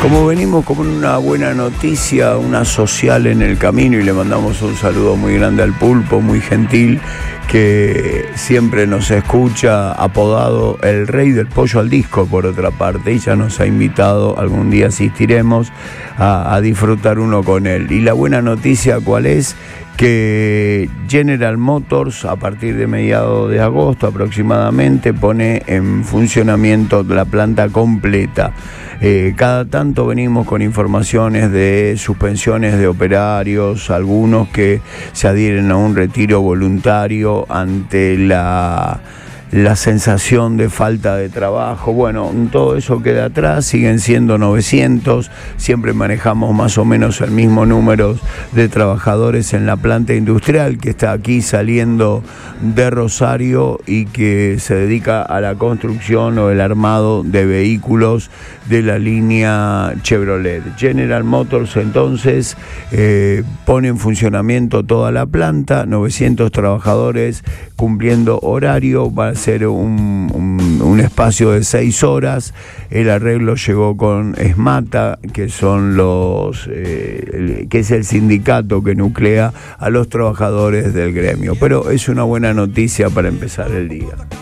Como venimos con una buena noticia, una social en el camino, y le mandamos un saludo muy grande al Pulpo, muy gentil, que siempre nos escucha, apodado el rey del pollo al disco, por otra parte, y ya nos ha invitado, algún día asistiremos a disfrutar uno con él. Y la buena noticia, ¿cuál es? Que General Motors, a partir de mediados de agosto aproximadamente, pone en funcionamiento la planta completa. Cada tanto venimos con informaciones de suspensiones de operarios, algunos que se adhieren a un retiro voluntario ante la sensación de falta de trabajo. Bueno, todo eso queda atrás, siguen siendo 900, siempre manejamos más o menos el mismo número de trabajadores en la planta industrial que está aquí saliendo de Rosario y que se dedica a la construcción o el armado de vehículos de la línea Chevrolet. General Motors entonces pone en funcionamiento toda la planta, 900 trabajadores cumpliendo horario, va a ser un espacio de 6 horas. El arreglo llegó con ESMATA, que son que es el sindicato que nuclea a los trabajadores del gremio. Pero es una buena noticia para empezar el día.